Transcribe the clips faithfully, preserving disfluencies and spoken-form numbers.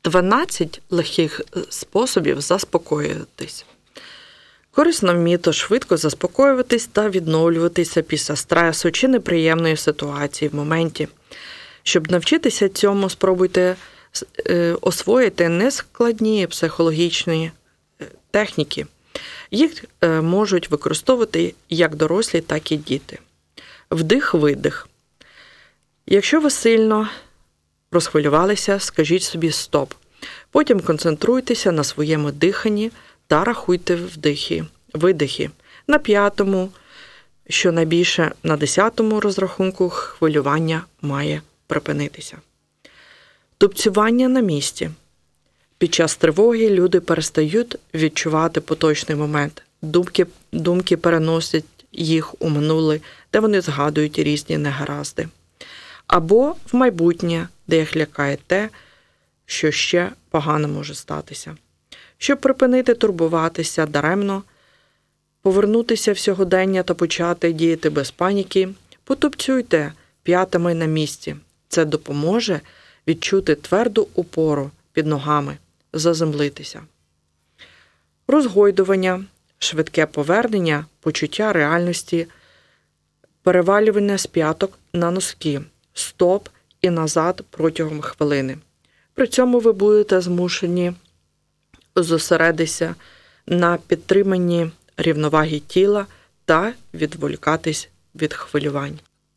дванадцять легких способів заспокоїтись. Корисно вміти швидко заспокоюватись та відновлюватися після стресу чи неприємної ситуації в моменті. Щоб навчитися цьому, спробуйте освоїти нескладні психологічні техніки. Їх можуть використовувати як дорослі, так і діти. Вдих-видих. Якщо ви сильно розхвилювалися, скажіть собі «стоп». Потім концентруйтеся на своєму диханні та рахуйте вдихи, видихи. На п'ятому, щонайбільше на десятому розрахунку хвилювання має припинитися. Тупцювання на місці. Під час тривоги люди перестають відчувати поточний момент. Думки, думки переносять їх у минуле, де вони згадують різні негаразди. Або в майбутнє, де їх лякає те, що ще погано може статися. Щоб припинити турбуватися даремно, повернутися в сьогодення та почати діяти без паніки, потупцюйте п'ятами на місці. Це допоможе відчути тверду опору під ногами, заземлитися. Розгойдування, швидке повернення, почуття реальності, перевалювання з п'яток на носки, стоп і назад протягом хвилини. При цьому ви будете змушені зосередитися на підтриманні рівноваги тіла та відволікатись від хвилювань.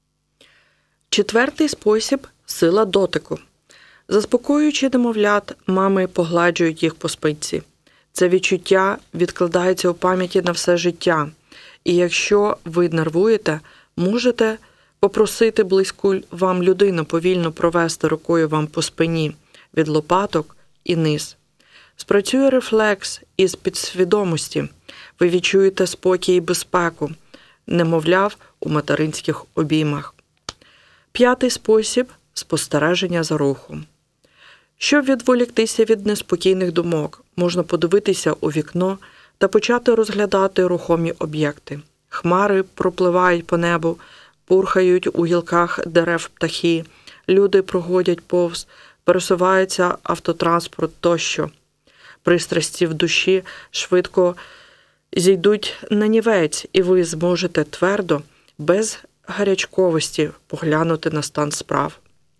Четвертий спосіб – сила дотику. Заспокоюючи немовлят, мами погладжують їх по спинці. Це відчуття відкладається у пам'яті на все життя. І якщо ви нервуєте, можете попросити близьку вам людину повільно провести рукою вам по спині від лопаток і низ. Спрацює рефлекс із підсвідомості. Ви відчуєте спокій і безпеку, немовляв у материнських обіймах. П'ятий спосіб – спостереження за рухом. Щоб відволіктися від неспокійних думок, можна подивитися у вікно та почати розглядати рухомі об'єкти. Хмари пропливають по небу, пурхають у гілках дерев птахи, люди проходять повз, пересувається автотранспорт тощо. Пристрасті в душі швидко зійдуть на нівець, і ви зможете твердо, без гарячковості поглянути на стан справ.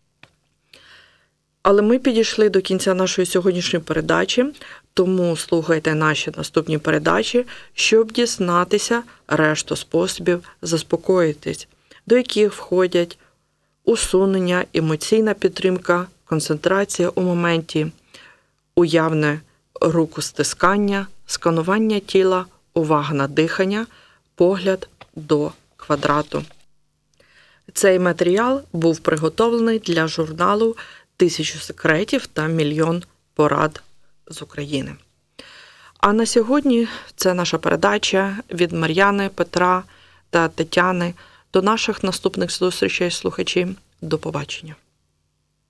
Але ми підійшли до кінця нашої сьогоднішньої передачі, тому слухайте наші наступні передачі, щоб дізнатися решту способів заспокоїтись, до яких входять усунення, емоційна підтримка, концентрація у моменті, уявне рукостискання, сканування тіла, увага на дихання, погляд до квадрату. Цей матеріал був приготовлений для журналу «Тисячу секретів та мільйон порад з України». А на сьогодні це наша передача від Мар'яни, Петра та Тетяни. До наших наступних зустрічей, слухачі. До побачення.